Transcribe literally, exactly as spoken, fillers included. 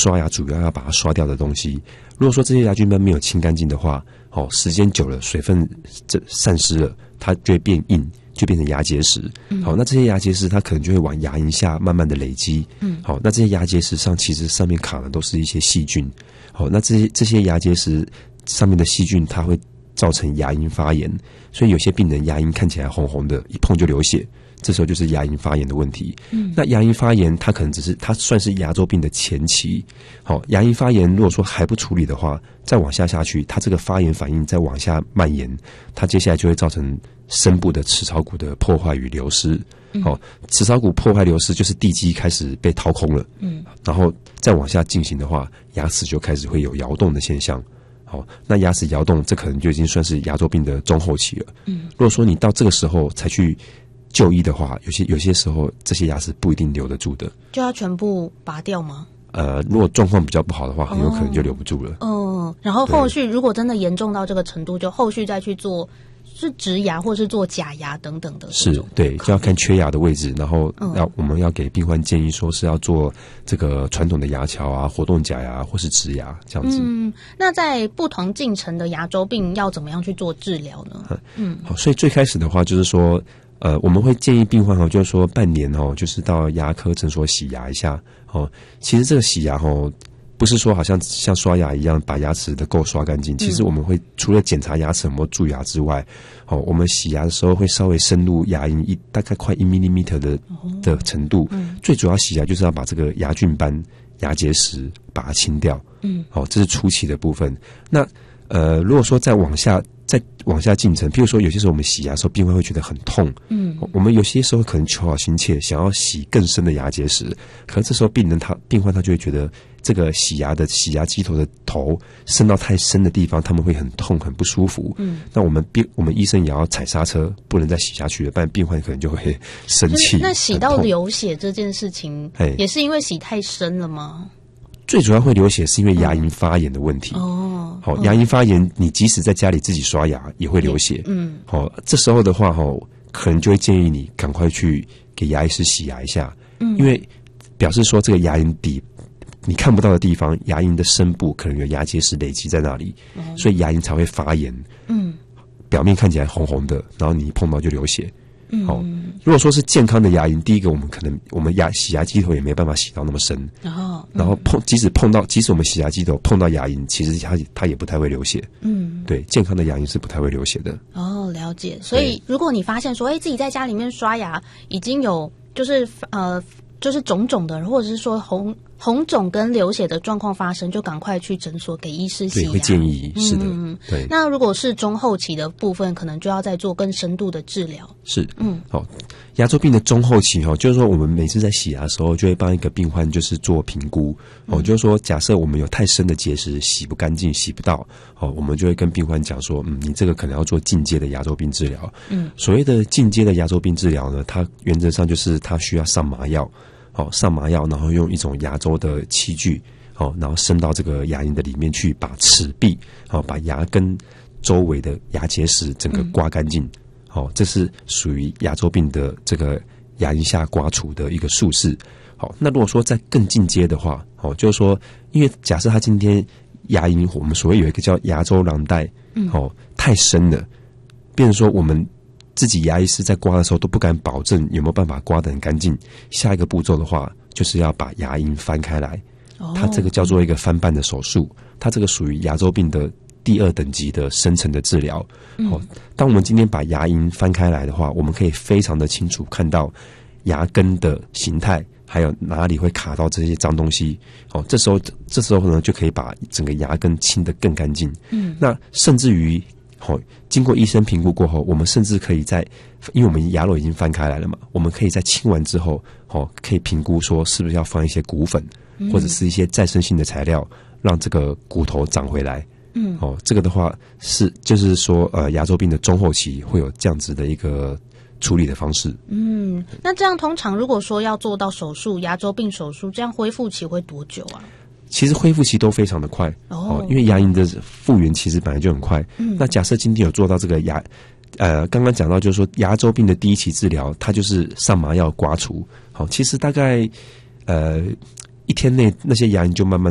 刷牙主要要把它刷掉的东西。如果说这些牙菌斑没有清干净的话，哦，时间久了，水分这散失了，它就会变硬，就变成牙结石。嗯、好，那这些牙结石它可能就会往牙龈下慢慢的累积。嗯，好，那这些牙结石上其实上面卡的都是一些细菌。好，那这些这些牙结石上面的细菌，它会造成牙龈发炎，所以有些病人牙龈看起来红红的，一碰就流血。这时候就是牙龈发炎的问题。嗯，那牙龈发炎它可能只是它算是牙周病的前期。好，牙龈发炎如果说还不处理的话，再往下下去，它这个发炎反应再往下蔓延，它接下来就会造成深部的齿槽骨的破坏与流失。好，齿槽骨破坏流失就是地基开始被掏空了。嗯，然后再往下进行的话，牙齿就开始会有摇动的现象。好，那牙齿摇动，这可能就已经算是牙周病的中后期了。嗯，如果说你到这个时候才去就医的话，有些有些时候这些牙齿不一定留得住的。 就要全部拔掉吗？ 呃，如果状况比较不好的话，很有可能就留不住了。 嗯、哦，然后后续如果真的严重到这个程度，就后续再去做是植牙或是做假牙等等的。 是，对，就要看缺牙的位置，然后要、嗯、我们要给病患建议说是要做这个传统的牙桥啊、活动假牙或是植牙这样子。 嗯，那在不同进程的牙周病要怎么样去做治疗呢？ 嗯，嗯好，所以最开始的话就是说。呃，我们会建议病患哈，就是说半年哈，就是到牙科诊所洗牙一下哦。其实这个洗牙哈，不是说好像像刷牙一样把牙齿的垢刷干净。其实我们会除了检查牙齿有没有蛀牙之外，哦，我们洗牙的时候会稍微深入牙龈一大概快一 millimeter 的的程度。嗯，最主要洗牙就是要把这个牙菌斑、牙结石把它清掉。嗯，好、哦，这是初期的部分。那呃，如果说再往下。再往下进程，譬如说有些时候我们洗牙的时候，病患会觉得很痛。嗯，我们有些时候可能求好心切，想要洗更深的牙结石，可是这时候病人他病患他就会觉得这个洗牙的洗牙机头的头伸到太深的地方，他们会很痛很不舒服。嗯，那我们病我们医生也要踩刹车，不能再洗下去了，不然病患可能就会生气。 那洗到流血这件事情，也是因为洗太深了吗？ 最主要会流血是因为牙龈发炎的问题。哦，好，牙龈发炎，你即使在家里自己刷牙也会流血。嗯，好，这时候的话，哈，可能就会建议你赶快去给牙医师洗牙一下。嗯，因为表示说这个牙龈底你看不到的地方，牙龈的深部可能有牙结石累积在那里，嗯、所以牙龈才会发炎。嗯，表面看起来红红的，然后你一碰到就流血。好、哦，如果说是健康的牙龈，第一个我们可能我们牙洗牙机头也没办法洗到那么深，哦嗯、然后碰即使碰到，即使我们洗牙机头碰到牙龈，其实它它也不太会流血。嗯，对，健康的牙龈是不太会流血的。 哦，了解。所以如果你发现说，哎，自己在家里面刷牙已经有就是呃就是肿肿的，或者是说红红肿跟流血的状况发生，就赶快去诊所给医师洗牙。 对，会建议是的。 嗯， 对。 那如果是中后期的部分，可能就要再做更深度的治疗。 是，嗯，好，牙周病的中后期哈，就是说我们每次在洗牙的时候，就会帮一个病患就是做评估。哦、嗯，就是说假设我们有太深的结石，洗不干净，洗不到，哦，我们就会跟病患讲说，嗯，你这个可能要做进阶的牙周病治疗。嗯，所谓的进阶的牙周病治疗呢，它原则上就是它需要上麻药。好、哦，上麻药，然后用一种牙周的器具，好、哦，然后伸到这个牙龈的里面去，把齿壁，好、哦，把牙根周围的牙结石整个刮干净。好、嗯哦，这是属于牙周病的这个牙龈下刮除的一个术式。好、哦，那如果说再更进阶的话，哦，就是说，因为假设他今天牙龈，我们所谓有一个叫牙周囊袋，嗯，哦，太深了，变成说我们。自己牙医师在刮的时候都不敢保证有没有办法刮得很干净。下一个步骤的话，就是要把牙龈翻开来。哦，它这个叫做一个翻瓣的手术，它这个属于牙周病的第二等级的深层的治疗。嗯、哦，当我们今天把牙龈翻开来的话，我们可以非常的清楚看到牙根的形态，还有哪里会卡到这些脏东西。哦，这时候这时候呢，就可以把整个牙根清得更干净。嗯，那甚至于。好，经过医生评估过后，我们甚至可以在，因为我们牙肉已经翻开来了嘛，我们可以在清完之后，哦，可以评估说是不是要放一些骨粉，嗯、或者是一些再生性的材料，让这个骨头长回来。嗯，哦，这个的话是就是说，呃，牙周病的中后期会有这样子的一个处理的方式。 嗯，那这样通常如果说要做到手术，牙周病手术，这样恢复期会多久啊？ 其实恢复期都非常的快哦，哦因为牙龈的复原其实本来就很快。嗯，那假设今天有做到这个牙，呃，刚刚讲到就是说牙周病的第一期治疗，它就是上麻药刮除。好，其实大概呃一天内那些牙龈就慢慢